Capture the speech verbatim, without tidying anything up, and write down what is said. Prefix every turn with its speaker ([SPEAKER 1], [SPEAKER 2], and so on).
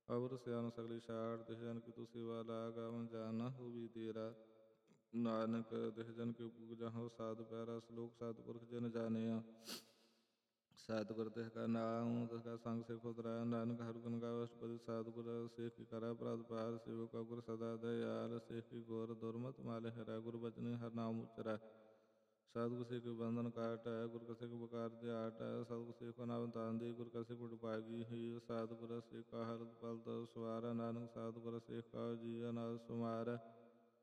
[SPEAKER 1] ਅਵਰ ਸਿਆਨ ਸਗਲੀ ਛਾੜ, ਤਿਸ ਜਨ ਕੀ ਤੂੰ ਸੇਵਾ ਲਾਗ, ਆਵਨ ਜਾਨ ਹੋਵੀ ਤੇਰਾ। ਨਾਨਕ ਤਿਸ ਜਨ ਕੇ ਪੂਜਹੁ ਸਾਧ ਪਿਆਰਾ, ਸਲੋਕ ਸਤਿਪੁਰਖ ਜਨ ਜਾਣਿਆ। ਸਤਿਗੁਰ ਤਿਸ ਕਾ ਨਾਮ, ਤਿਸ ਕਾ ਸੰਗ ਸਿਖ ਉਤਰੈ। ਨਾਨਕ ਹਰਿ ਗੁਣ ਗਾਵੇ ਅਸ਼ਟਪਦੀ, ਸਤਿਗੁਰ ਸੇਖ ਕੀ ਕਰੈ ਅਪਰਾਧ ਪਾਰ। ਸੇਵਕ ਗੁਰ ਸਦਾ ਦਇਆਲ, ਸੇਖ ਕੀ ਘੋਰ ਦੁਰਮਤਿ ਮਾਲੇ ਹਰੈ। ਗੁਰ ਬਚਨਿ ਹਰਿ ਨਾਮ ਉਚਰੈ, ਸਤਿਗੁਰ ਸੇਖ ਕੀ ਬੰਧਨ ਕਾਟੈ। ਗੁਰ ਕਾ ਸਿਖ ਬਕਾਰ ਦਿਆਟੈ, ਸਤਿਗੁਰ ਸੇਖ ਕੋ ਨਾਮ ਧਨ ਦੇ। ਗੁਰ ਕਾ ਸਿਖ ਵਡਭਾਗੀ ਹੀ, ਸਤਿਗੁਰ ਸੇਖ ਕਾ ਹਰਦਿ ਪਲ ਤਉ ਸਵਾਰੈ। ਨਾਨਕ ਸਤਿਗੁਰ ਸੇਖ ਕਾ ਜੀਅ ਅਨਾਦਿ ਸੁਮਾਰੈ।